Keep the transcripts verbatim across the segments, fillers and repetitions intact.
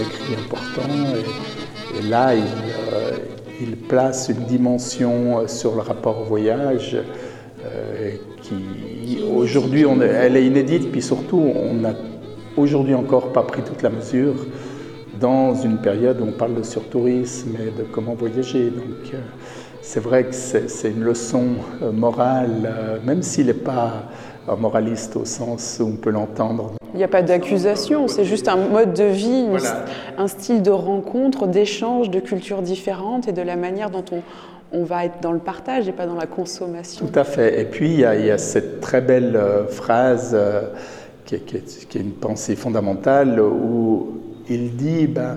écrit important et, et là il, euh, il place une dimension sur le rapport au voyage euh, qui aujourd'hui on, elle est inédite, puis surtout on n'a aujourd'hui encore pas pris toute la mesure dans une période où on parle de surtourisme et de comment voyager. Donc euh, c'est vrai que c'est une leçon morale, euh, même s'il n'est pas un moraliste au sens où on peut l'entendre. Il n'y a pas d'accusation, c'est juste un mode de vie, voilà. Un style de rencontre, d'échange, de cultures différentes et de la manière dont on, on va être dans le partage et pas dans la consommation. Tout à fait. Et puis il y a, il y a cette très belle euh, phrase euh, qui, est, qui, est, qui est une pensée fondamentale où il dit ben,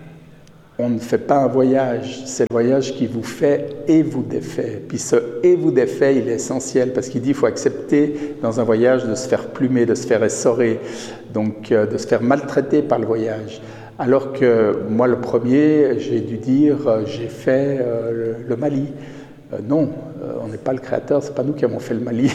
on ne fait pas un voyage, c'est le voyage qui vous fait et vous défait. Puis ce « et vous défait », il est essentiel parce qu'il dit qu'il faut accepter dans un voyage de se faire plumer, de se faire essorer, donc euh, de se faire maltraiter par le voyage. Alors que moi, le premier, j'ai dû dire euh, j'ai fait euh, le, le Mali. Euh, non, euh, on n'est pas le créateur, c'est pas nous qui avons fait le Mali.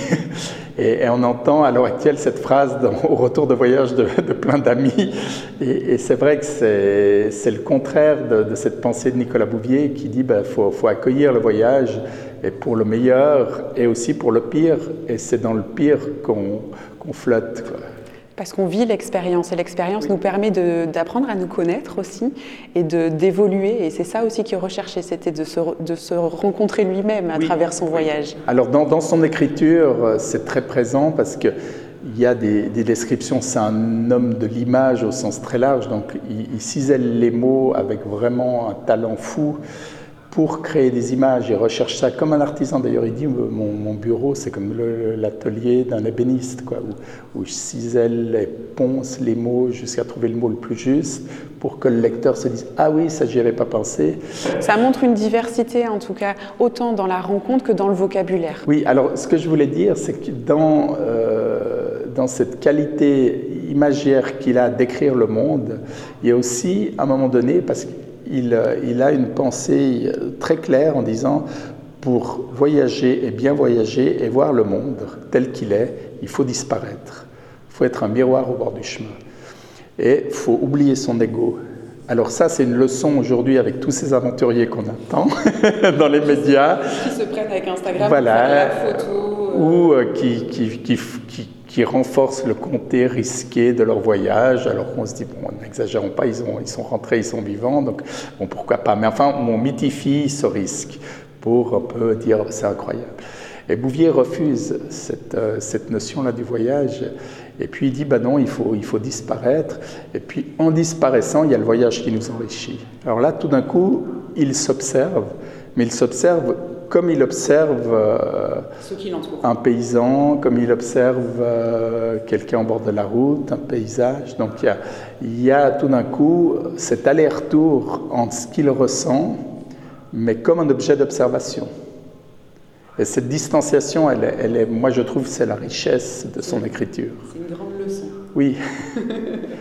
et, et on entend à l'heure actuelle cette phrase dans, au retour de voyage de, de plein d'amis. Et, et c'est vrai que c'est le contraire de, de cette pensée de Nicolas Bouvier qui dit qu'il ben, faut, faut accueillir le voyage et pour le meilleur et aussi pour le pire. Et c'est dans le pire qu'on qu'on flotte, quoi. Parce qu'on vit l'expérience et l'expérience oui. nous permet d'apprendre à nous connaître aussi et d'évoluer. Et c'est ça aussi qu'il recherchait, c'était de se, de se rencontrer lui-même à oui. travers son voyage. Alors dans, dans son écriture, c'est très présent parce qu'il y a des, des descriptions, c'est un homme de l'image au sens très large, donc il, il cisèle les mots avec vraiment un talent fou pour créer des images. Il recherche ça comme un artisan. D'ailleurs, il dit mon, mon bureau, c'est comme l'atelier d'un ébéniste, quoi, où, où je cisèle et ponce les mots jusqu'à trouver le mot le plus juste pour que le lecteur se dise ah oui, ça j'y avais pas pensé. Ça montre une diversité en tout cas, autant dans la rencontre que dans le vocabulaire. Oui, alors ce que je voulais dire, c'est que dans, euh, dans cette qualité imagière qu'il a à décrire le monde, il y a aussi, à un moment donné, parce que Il, il a une pensée très claire en disant pour voyager et bien voyager et voir le monde tel qu'il est, il faut disparaître. Il faut être un miroir au bord du chemin. Et il faut oublier son ego. Alors ça, c'est une leçon aujourd'hui avec tous ces aventuriers qu'on attend dans les médias. Qui se prennent avec Instagram voilà, pour faire la photo. Euh... Ou euh, qui, qui, qui, qui, qui renforcent le comté risqué de leur voyage, alors qu'on se dit, bon, n'exagérons pas, ils, ont, ils sont rentrés, ils sont vivants, donc bon, pourquoi pas. Mais enfin, on mythifie ce risque pour un peu dire, c'est incroyable. Et Bouvier refuse cette, euh, cette notion-là du voyage, et puis il dit, bah non, il faut, il faut disparaître, et puis en disparaissant, il y a le voyage qui nous enrichit. Alors là, tout d'un coup, il s'observe, mais il s'observe comme il observe euh, un paysan, comme il observe euh, quelqu'un au bord de la route, un paysage. Donc il y a, il y a tout d'un coup cet aller-retour entre ce qu'il ressent, mais comme un objet d'observation. Et cette distanciation, elle est, elle est, moi je trouve, c'est la richesse de son écriture. C'est une grande leçon. Oui.